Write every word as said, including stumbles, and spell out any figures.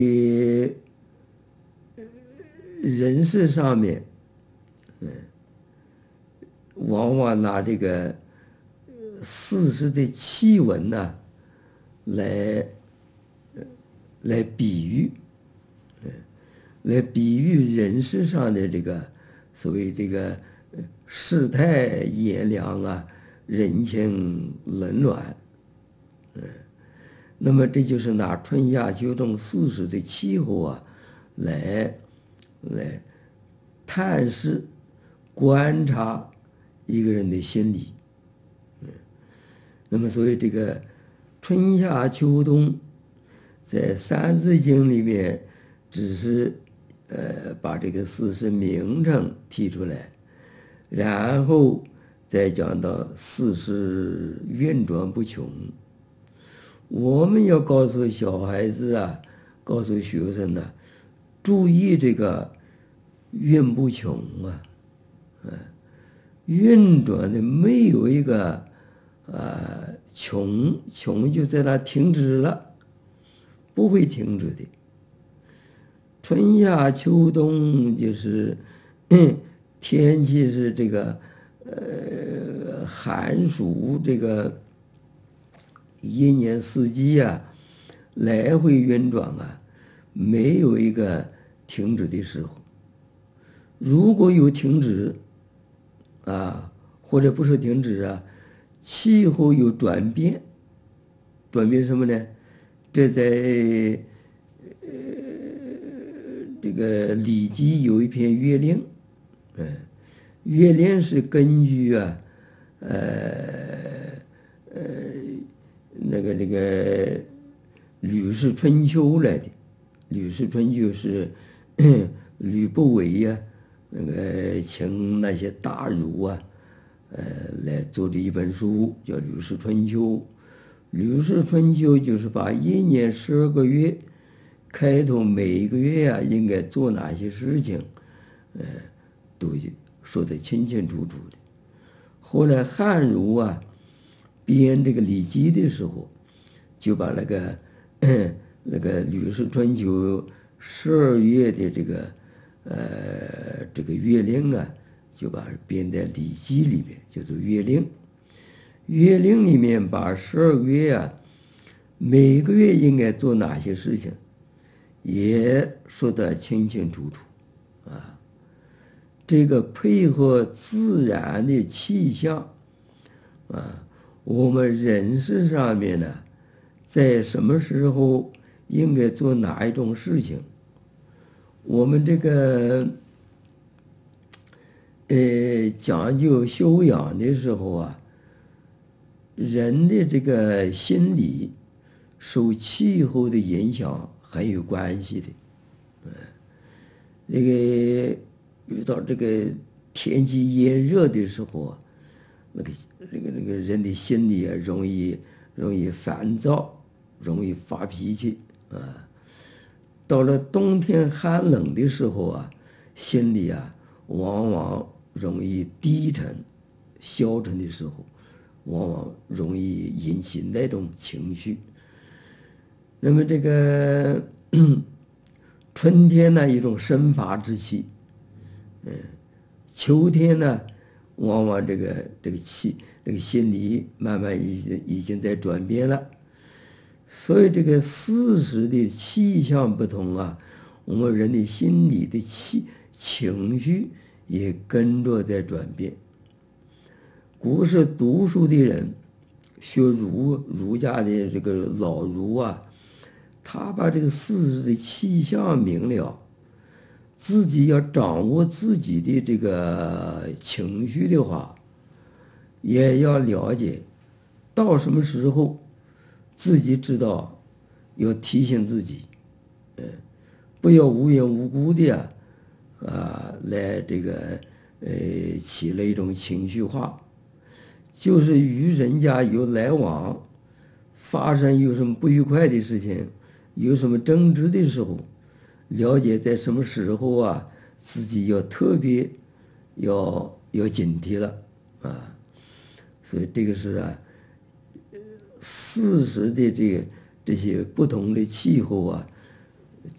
呃，人事上面，嗯，往往拿这个事实的气文呢，来来比喻，嗯，来比喻人事上的这个所谓这个世态炎凉啊，人情冷暖，嗯，那么这就是拿春夏秋冬四时的气候啊，来来探视、观察一个人的心理。嗯，那么所以这个春夏秋冬，在《三字经》里面，只是呃把这个四时名称提出来，然后再讲到四时运转不穷。我们要告诉小孩子啊，告诉学生呢、啊，注意这个运不穷啊，嗯，运转的没有一个呃穷，穷就在那停止了，不会停止的。春夏秋冬就是，嗯，天气是这个呃寒暑这个一年四季啊，来回运转啊，没有一个停止的时候。如果有停止啊，或者不是停止啊，气候有转变，转变什么呢？这在呃这个《礼记》有一篇乐令，嗯，乐令是根据啊，呃呃那个那个《吕氏春秋》来的，《吕氏春秋》是吕不韦呀、啊，那个请那些大儒啊，呃，来做的一本书，叫《吕氏春秋》。《吕氏春秋》就是把一年十二个月开头每一个月啊，应该做哪些事情，呃，都说得清清楚楚的。后来汉儒啊编这个《礼记》的时候，就把那个那个《吕氏春秋》十二月的这个呃这个乐令啊，就把它编在《礼记》里面，叫做乐令。乐令里面把十二个月啊，每个月应该做哪些事情，也说得清清楚楚啊。这个配合自然的气象啊，我们人事上面呢，在什么时候应该做哪一种事情？我们这个呃讲究修养的时候啊，人的这个心理受气候的影响很有关系的。嗯，那个遇到这个天气炎热的时候啊，那个那个那个人的心里啊，容易容易烦躁，容易发脾气啊。到了冬天寒冷的时候啊，心里啊往往容易低沉、消沉的时候，往往容易引起那种情绪。那么这个春天呢，一种生发之气，嗯，秋天呢，往往这个这个气，这个心理慢慢已经已经在转变了。所以这个四时的气象不同啊，我们人的心理的气情绪也跟着在转变。古时读书的人，学儒儒家的这个老儒啊，他把这个四时的气象明了，自己要掌握自己的这个情绪的话，也要了解到什么时候自己知道要提醒自己，嗯，不要无缘无故的啊，啊来这个呃起了一种情绪化，就是与人家有来往，发生有什么不愉快的事情，有什么争执的时候，了解在什么时候啊，自己要特别要要警惕了啊。所以这个是啊，四时的这个这些不同的气候啊，